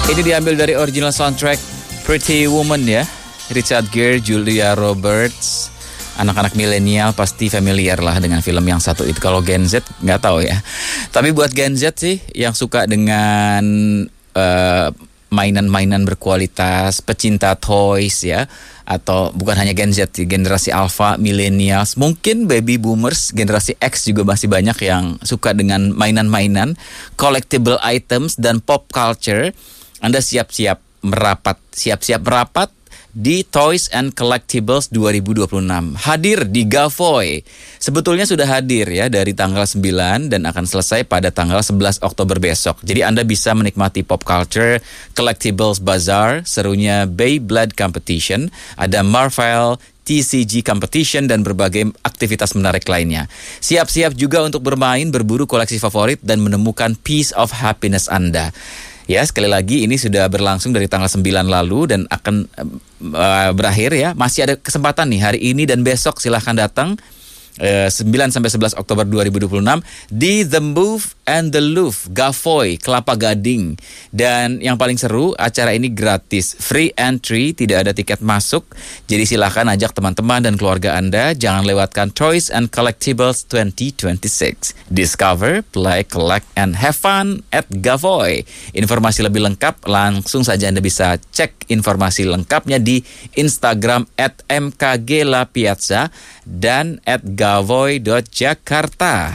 Ini diambil dari original soundtrack Pretty Woman ya. Richard Gere, Julia Roberts. Anak-anak milenial pasti familiar lah dengan film yang satu itu. Kalau Gen Z nggak tahu ya. Tapi buat Gen Z sih yang suka dengan mainan-mainan berkualitas, pecinta toys ya, atau bukan hanya Gen Z, generasi Alpha, millennials, mungkin baby boomers, generasi X juga masih banyak yang suka dengan mainan-mainan, collectible items dan pop culture. Anda siap-siap merapat di Toys and Collectibles 2026. Hadir di Gavoy. Sebetulnya sudah hadir ya dari tanggal 9 dan akan selesai pada tanggal 11 Oktober besok. Jadi Anda bisa menikmati pop culture, Collectibles Bazaar, serunya Beyblade Competition, ada Marvel, TCG Competition, dan berbagai aktivitas menarik lainnya. Siap-siap juga untuk bermain, berburu koleksi favorit, dan menemukan piece of happiness Anda. Ya, sekali lagi ini sudah berlangsung dari tanggal 9 lalu dan akan berakhir ya. Masih ada kesempatan nih hari ini dan besok, silahkan datang 9-11 Oktober 2026 di The Move and the Louvre, Gavoy, Kelapa Gading. Dan yang paling seru, acara ini gratis, free entry, tidak ada tiket masuk. Jadi silahkan ajak teman-teman dan keluarga Anda. Jangan lewatkan Toys and Collectibles 2026. Discover, play, collect, and have fun at Gavoy. Informasi lebih lengkap langsung saja Anda bisa cek informasi lengkapnya di Instagram @mkglapiazza dan @gavoy.jakarta.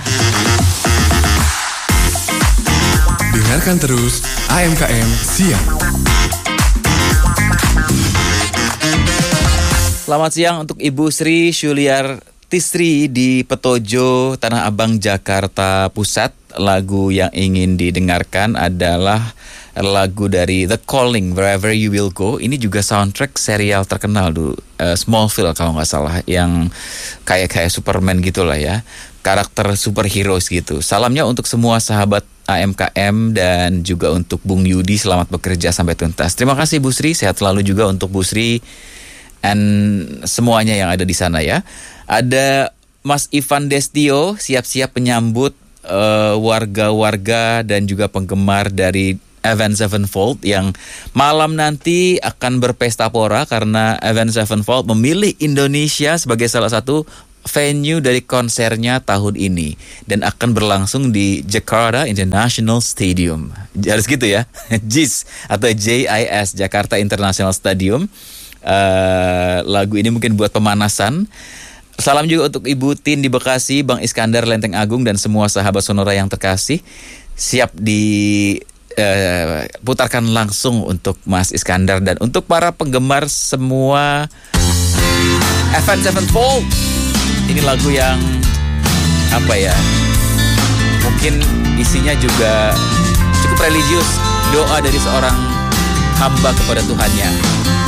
Dengarkan terus AMKM Siang. Selamat siang untuk Ibu Sri Syuliar Tisri di Petojo, Tanah Abang, Jakarta Pusat. Lagu yang ingin didengarkan adalah lagu dari The Calling, Wherever You Will Go. Ini juga soundtrack serial terkenal dulu, Smallville kalau nggak salah, yang kayak Superman gitulah ya, karakter superhero gitu. Salamnya untuk semua sahabat AMKM dan juga untuk Bung Yudi, selamat bekerja sampai tuntas. Terima kasih Bu Sri, sehat selalu juga untuk Bu Sri dan semuanya yang ada di sana ya. Ada Mas Ivan Destio, siap-siap menyambut warga-warga dan juga penggemar dari Avenged Sevenfold yang malam nanti akan berpesta pora karena Avenged Sevenfold memilih Indonesia sebagai salah satu venue dari konsernya tahun ini dan akan berlangsung di Jakarta International Stadium. Harus gitu ya, JIS atau JIS, Jakarta International Stadium. Lagu ini mungkin buat pemanasan. Salam juga untuk Ibu Tin di Bekasi, Bang Iskandar Lenteng Agung, dan semua sahabat Sonora yang terkasih. Siap diputarkan langsung untuk Mas Iskandar dan untuk para penggemar semua Avenged Sevenfold. Ini lagu yang apa ya, mungkin isinya juga cukup religius, doa dari seorang hamba kepada Tuhannya.